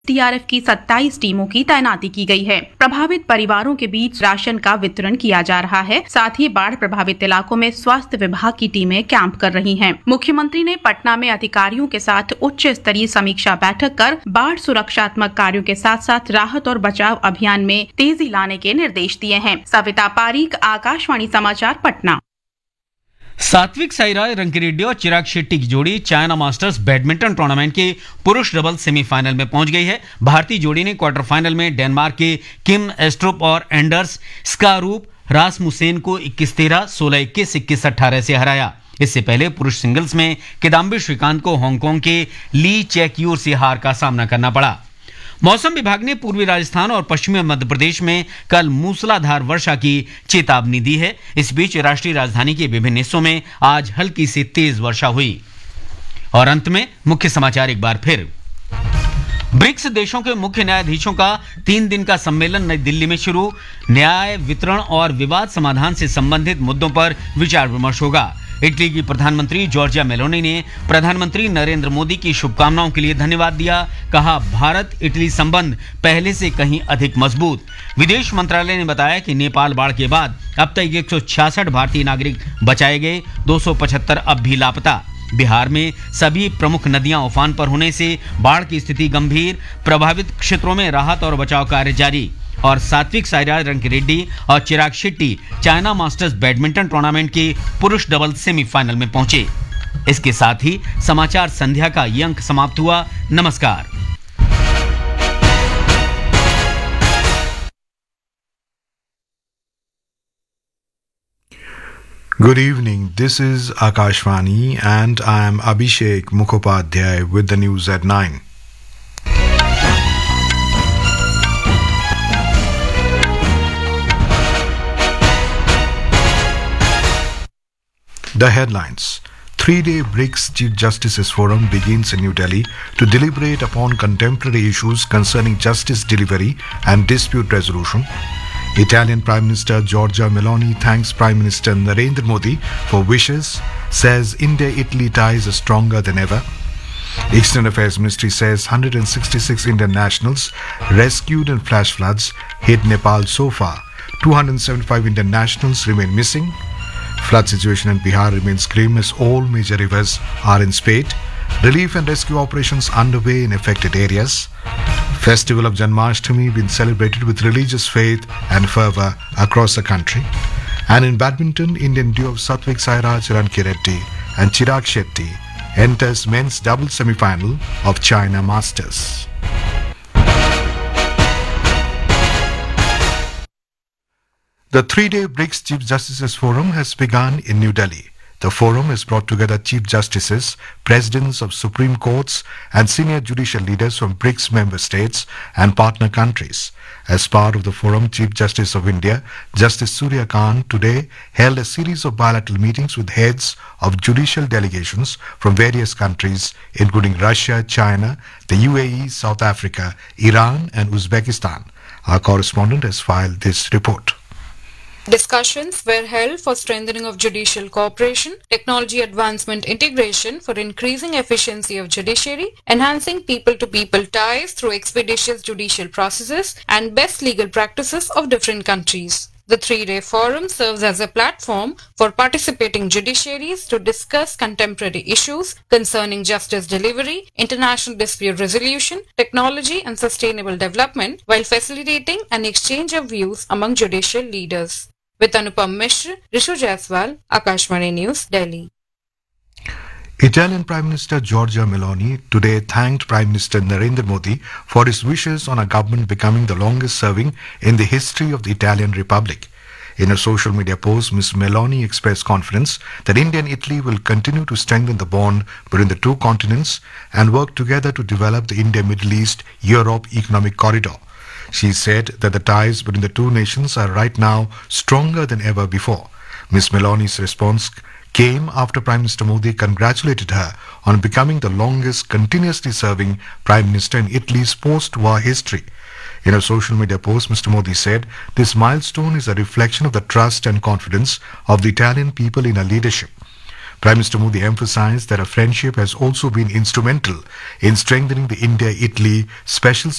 SDRF की 27 टीमों की तैनाती की गई है। प्रभावित परिवारों के बीच राशन का वितरण किया जा रहा है। साथ ही बाढ़ प्रभावित इलाकों में स्वास्थ्य विभाग की टीमें कैंप कर रही हैं। मुख्यमंत्री ने पटना में अधिकारियों के साथ उच्च स्तरीय समीक्षा बैठक कर बाढ़ सुरक्षात्मक कार्यों के साथ साथ राहत और बचाव अभियान में तेजी लाने के निर्देश दिए हैं। सविता पारीक, आकाशवाणी समाचार, पटना। सात्विक साईराज रंकीरेड्डी और चिराग शेट्टी की जोड़ी चाइना मास्टर्स बैडमिंटन टूर्नामेंट के पुरुष डबल सेमीफाइनल में पहुंच गई है। भारतीय जोड़ी ने क्वार्टर फाइनल में डेनमार्क के किम एस्ट्रुप और एंडर्स स्कारूप रासमुसेन को 21-13, 16-21, 21-18 से हराया। इससे पहले पुरुष सिंगल्स में किदाम्बी श्रीकांत को हांगकांग के ली चेक्यूर से हार का सामना करना पड़ा। मौसम विभाग ने पूर्वी राजस्थान और पश्चिमी मध्य प्रदेश में कल मूसलाधार वर्षा की चेतावनी दी है। इस बीच राष्ट्रीय राजधानी के विभिन्न हिस्सों में आज हल्की से तेज वर्षा हुई। और अंत में मुख्य समाचार एक बार फिर। ब्रिक्स देशों के मुख्य न्यायाधीशों का 3 दिन का सम्मेलन नई दिल्ली में शुरू। न्याय, वितरण और विवाद समाधान से संबंधित मुद्दों पर विचार विमर्श होगा। इटली की प्रधानमंत्री जॉर्जिया मेलोनी ने प्रधानमंत्री नरेंद्र मोदी की शुभकामनाओं के लिए धन्यवाद दिया। कहा, भारत इटली संबंध पहले से कहीं अधिक मजबूत। विदेश मंत्रालय ने बताया कि नेपाल बाढ़ के बाद अब तक 166 भारतीय नागरिक बचाए गए, 275 अब भी लापता। बिहार में सभी प्रमुख नदियां उफान पर होने से बाढ़ की स्थिति गंभीर। प्रभावित क्षेत्रों में राहत और बचाव कार्य जारी। और सात्विक साईराज रंकीरेड्डी और Chirag Shetty China masters badminton tournament के पुरुष डबल सेमीफाइनल में पहुंचे। इसके साथ ही समाचार संध्या का ये अंक समाप्त हुआ। नमस्कार। Good evening, this is Akashvani and I am Abhishek Mukhopadhyay with the news at 9. The headlines. 3-day BRICS Chief Justices Forum begins in New Delhi to deliberate upon contemporary issues concerning justice delivery and dispute resolution. Italian Prime Minister Giorgia Meloni thanks Prime Minister Narendra Modi for wishes, says India-Italy ties are stronger than ever. External Affairs Ministry says 166 Indian nationals rescued in flash floods hit Nepal so far. 275 Indian nationals remain missing. Flood situation in Bihar remains grim as all major rivers are in spate. Relief and rescue operations underway in affected areas. Festival of Janmashtami been celebrated with religious faith and fervor across the country. And in badminton, Indian duo of Satvik Sairaj Rankireddy and Chirag Shetty enters men's double semi-final of China Masters. The 3-day BRICS Chief Justices Forum has begun in New Delhi. The forum has brought together Chief Justices, Presidents of Supreme Courts and senior judicial leaders from BRICS member states and partner countries. As part of the forum, Chief Justice of India, Justice Surya Kant, today held a series of bilateral meetings with heads of judicial delegations from various countries, including Russia, China, the UAE, South Africa, Iran and Uzbekistan. Our correspondent has filed this report. Discussions were held for strengthening of judicial cooperation, technology advancement integration for increasing efficiency of judiciary, enhancing people-to-people ties through expeditious judicial processes, and best legal practices of different countries. The 3-day forum serves as a platform for participating judiciaries to discuss contemporary issues concerning justice delivery, international dispute resolution, technology and sustainable development, while facilitating an exchange of views among judicial leaders. With Anupam Mishra, Rishu Jaiswal, Akashvani News, Delhi. Italian Prime Minister Giorgia Meloni today thanked Prime Minister Narendra Modi for his wishes on a government becoming the longest serving in the history of the Italian Republic. In a social media post, Ms. Meloni expressed confidence that India and Italy will continue to strengthen the bond between the two continents and work together to develop the India-Middle East-Europe economic corridor. She said that the ties between the two nations are right now stronger than ever before. Ms. Meloni's response came after Prime Minister Modi congratulated her on becoming the longest continuously serving Prime Minister in Italy's post-war history. In a social media post, Mr. Modi said, "This milestone is a reflection of the trust and confidence of the Italian people in her leadership." Prime Minister Modi emphasized that a friendship has also been instrumental in strengthening the India-Italy special